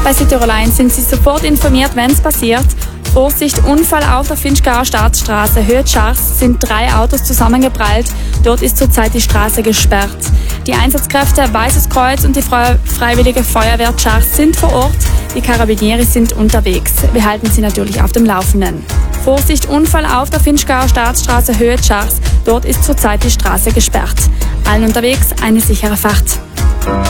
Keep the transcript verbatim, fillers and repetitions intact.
Bei Südtirol eins sind Sie sofort informiert, wenn es passiert. Vorsicht, Unfall auf der Finchgauer Staatsstraße, Höhe Schars, sind drei Autos zusammengeprallt. Dort ist zurzeit die Straße gesperrt. Die Einsatzkräfte Weißes Kreuz und die Freiwillige Feuerwehr Schars sind vor Ort. Die Carabinieri sind unterwegs. Wir halten Sie natürlich auf dem Laufenden. Vorsicht, Unfall auf der Finchgauer Staatsstraße, Höhe Schars. Dort ist zurzeit die Straße gesperrt. Allen unterwegs eine sichere Fahrt.